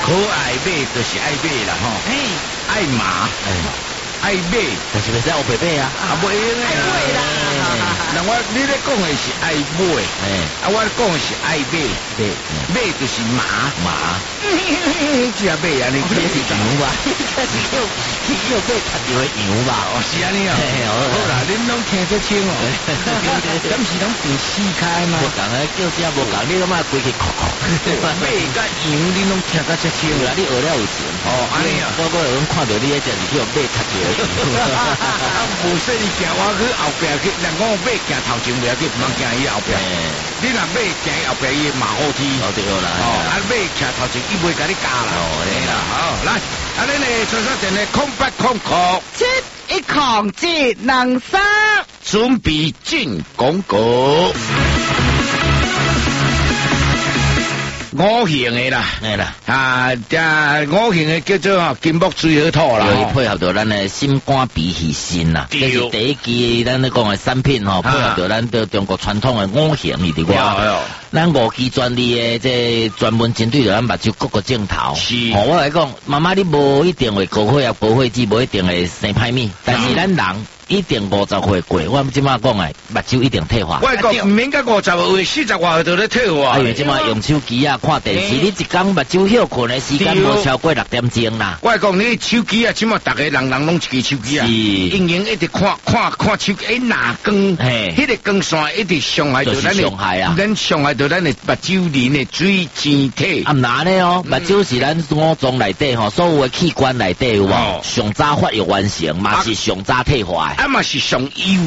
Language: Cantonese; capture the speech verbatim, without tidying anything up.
可爱马就是爱马啦吼， 哎， 爱马，爱马， 但是袂使学白马啊， 啊不用诶， 爱马啦。 那我你咧讲的是爱马， 哎， 啊我讲的是爱马， 马马就是马， 马， 只马啊，你这是牛吧？这是叫去叫马踢着的牛吧？ 哦是安尼啊，好啦，恁拢听得清哦，咱是拢平四开吗？ 无讲啊，叫声无讲，你感觉规气哭哭。 马甲羊恁拢听得清清啦，你学了有钱。 哦，安尼啊， 我我有人看到你迄只是叫马踢着的牛。 啊，无说你行我去后壁去，人讲马行头前袂要紧，唔通行伊后壁。你若马行伊后壁，伊马好天。 哦对啦， 哦，啊马徛头前，伊袂甲你教啦。 哦，对啦， 好，来，啊，恁诶，出发前诶，空八空空， 七一空节能三， 准备进广告。五行诶啦， 哎啦， 啊，这五行诶叫做吼金木水火土啦， 又配合到咱诶心肝脾肺肾啦，这是第一期咱咧讲诶产品吼，配合到咱的中国传统诶五行里头哇，咱五期专利诶，这专门针对着咱目睭各个镜头。 是， 哦，我来讲，妈妈你无一定会高血压、高血脂，无一定会生歹物，但是咱人一定五十岁过，我即马讲诶，目睭一定退化。 我讲唔免甲五十岁，四十外岁就咧退化。 因为即马用手机啊、看电视，你一工目睭休困诶时间无超过六点钟啦。 我讲你手机啊，即马逐个人人拢一支手机啊，应用一直看看看手机，诶，哪光，迄个光线一直伤害到咱诶，咱伤害到咱诶目睭里诶水晶体。 啊，唔难咧哦，目睭是咱五脏内底吼，所有诶器官内底有无？上早发育完成，嘛是上早退化。 啊嘛是上优。